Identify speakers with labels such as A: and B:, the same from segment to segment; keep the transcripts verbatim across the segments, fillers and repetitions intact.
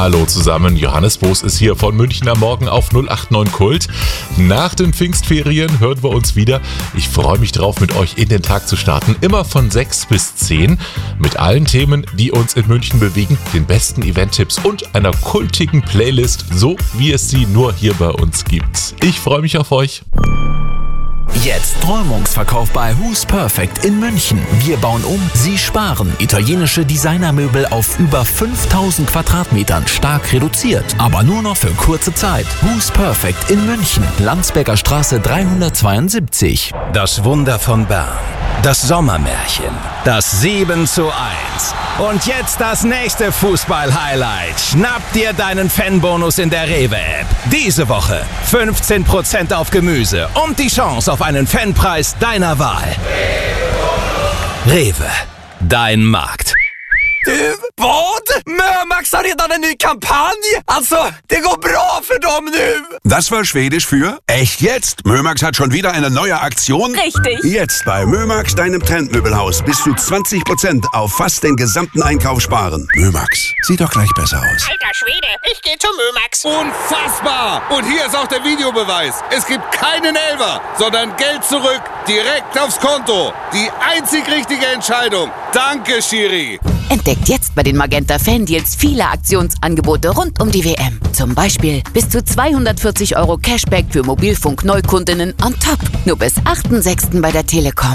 A: Hallo zusammen, Johannes Boos ist hier von München am Morgen auf null acht neun Kult. Nach den Pfingstferien hören wir uns wieder. Ich freue mich drauf, mit euch in den Tag zu starten. Immer von sechs bis zehn mit allen Themen, die uns in München bewegen, den besten Event-Tipps und einer kultigen Playlist, so wie es sie nur hier bei uns gibt. Ich freue mich auf euch.
B: Jetzt Träumungsverkauf bei Who's Perfect in München. Wir bauen um, Sie sparen. Italienische Designermöbel auf über fünftausend Quadratmetern, stark reduziert. Aber nur noch für kurze Zeit. Who's Perfect in München. Landsberger Straße dreihundertzweiundsiebzig.
C: Das Wunder von Bern. Das Sommermärchen. Das sieben zu eins. Und jetzt das nächste Fußball-Highlight. Schnapp dir deinen Fanbonus in der Rewe-App. Diese Woche fünfzehn Prozent auf Gemüse und die Chance auf einen Fanpreis deiner Wahl. Rewe, dein Markt.
D: Du, vad? Mömax har redan en ny kampanj! Alltså, det går bra för dem nu!
E: Das war Schwedisch für echt jetzt. Mömax hat schon wieder eine neue Aktion.
F: Richtig.
E: Jetzt bei Mömax, deinem Trendmöbelhaus, bis zu zwanzig Prozent auf fast den gesamten Einkauf sparen. Mömax, sieht doch gleich besser aus.
G: Alter Schwede, ich gehe zu Mömax.
H: Unfassbar! Und hier ist auch der Videobeweis. Es gibt keinen Elfer, sondern Geld zurück, direkt aufs Konto. Die einzig richtige Entscheidung. Danke, Schiri.
F: Entdeckt jetzt bei den Magenta Fan-Deals viele Aktionsangebote rund um die W M. Zum Beispiel bis zu zweihundertvierzig Euro Cashback für Mobilfunk-Neukundinnen on top. Nur bis achten sechsten bei der Telekom.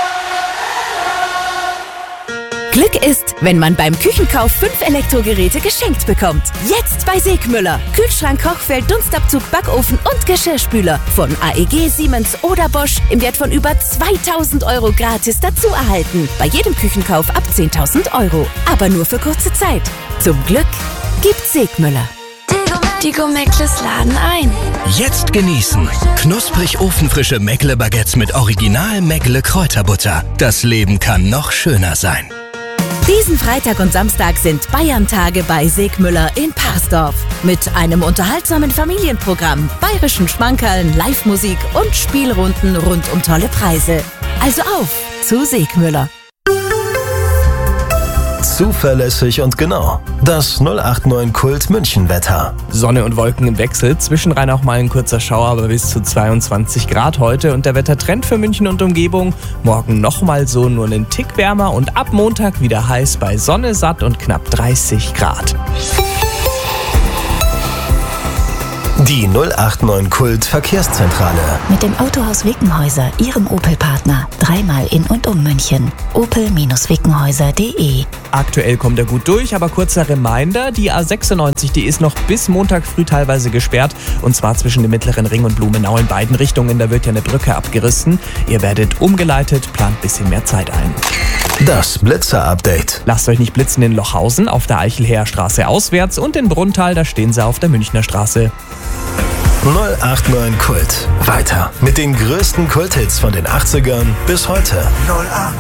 I: Glück ist, wenn man beim Küchenkauf fünf Elektrogeräte geschenkt bekommt. Jetzt bei Segmüller. Kühlschrank, Kochfeld, Dunstabzug, Backofen und Geschirrspüler. Von A E G, Siemens oder Bosch im Wert von über zweitausend Euro gratis dazu erhalten. Bei jedem Küchenkauf ab zehntausend Euro. Aber nur für kurze Zeit. Zum Glück gibt Segmüller.
J: Die Go-Meckles laden ein.
B: Jetzt genießen. Knusprig ofenfrische Meckle-Baguettes mit Original Meckle-Kräuterbutter. Das Leben kann noch schöner sein.
I: Diesen Freitag und Samstag sind Bayern-Tage bei Segmüller in Parsdorf. Mit einem unterhaltsamen Familienprogramm, bayerischen Schmankerln, Live-Musik und Spielrunden rund um tolle Preise. Also auf zu Segmüller.
K: Zuverlässig und genau. Das null acht neun Kult München Wetter.
L: Sonne und Wolken im Wechsel. Zwischenrein auch mal ein kurzer Schauer, aber bis zu zweiundzwanzig Grad heute. Und der Wettertrend für München und Umgebung. Morgen nochmal so, nur einen Tick wärmer und ab Montag wieder heiß bei Sonne, satt und knapp dreißig Grad.
K: Die null acht neun Kult Verkehrszentrale.
M: Mit dem Autohaus Wickenhäuser, Ihrem Opel-Partner. Dreimal in und um München. opel wickenhäuser punkt de.
L: Aktuell kommt er gut durch, aber kurzer Reminder, die A sechsundneunzig, die ist noch bis Montag früh teilweise gesperrt. Und zwar zwischen dem Mittleren Ring und Blumenau in beiden Richtungen. Da wird ja eine Brücke abgerissen. Ihr werdet umgeleitet, plant ein bisschen mehr Zeit ein.
K: Das Blitzer-Update.
L: Lasst euch nicht blitzen in Lochhausen auf der Eichelheer Straße auswärts und in Brunntal, da stehen sie auf der Münchner Straße.
K: null acht neun Kult. Weiter mit den größten Kulthits von den achtzigern bis heute.